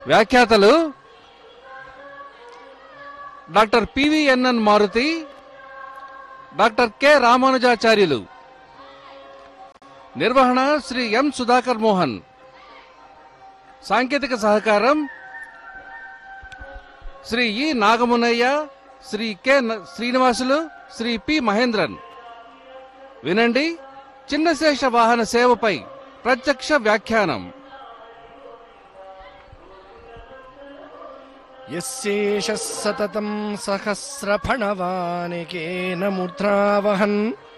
వ్యాఖ్యాతలు doctor PVNN Maruti, doctor K రామానుజాచార్యులు. నిర్వహణ శ్రీ ఎం సుధాకర్ మోహన్. సాంకేతిక సహకారం శ్రీ ఇ నాగమునయ్య, శ్రీ కె శ్రీనివాసులు, శ్రీ పి మహేంద్రన్. వినండి, చిన్నశేష వాహన సేవపై ప్రత్యక్ష వ్యాఖ్యానం. యస్యేష సతతం సహస్రఫణవానికేన ముద్రావహన్